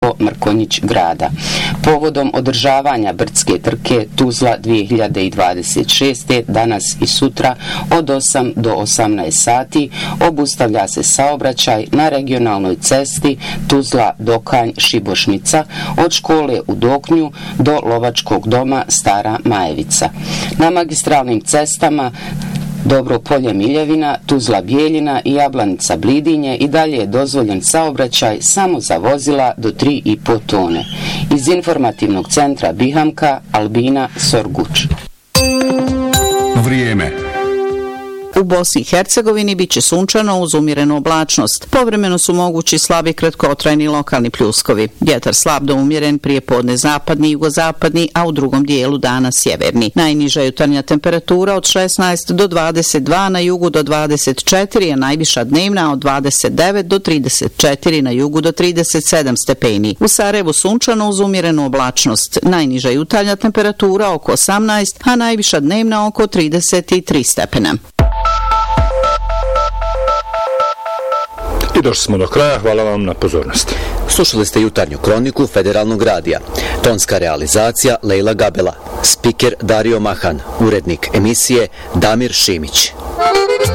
do Mrkonjić grada. Povodom održavanja brdske trke Tuzla 2026. danas i sutra od 8 do 18 sati obustavlja se saobraćaj na regionalnoj cesti Tuzla-Dokanj-Šibošmica od škole u Doknju do lovačkog doma Stara Majevica. Na magistralnim cestama Dobro Polje Miljevina, Tuzla Bijeljina i Jablanica Blidinje i dalje je dozvoljen saobraćaj samo za vozila do 3,5 tone. Iz informativnog centra Bihamka, Albina Sorguč. Vrijeme. U Bosni i Hercegovini bit će sunčano uz umjerenu oblačnost. Povremeno su mogući slabi kratkotrajni lokalni pljuskovi. Vjetar slab do umjeren, prije podne zapadni i jugozapadni, a u drugom dijelu dana sjeverni. Najniža jutarnja temperatura od 16 do 22, na jugu do 24, a najviša dnevna od 29 do 34, na jugu do 37 stepeni. U Sarajevu sunčano uz umjerenu oblačnost. Najniža jutarnja temperatura oko 18, a najviša dnevna oko 33 stepena. I došli smo do kraja, hvala vam na pozornosti. Slušali ste jutarnju kroniku Federalnog radija. Tonska realizacija Lejla Gabela. Spiker Dario Mahan. Urednik emisije Damir Šimić.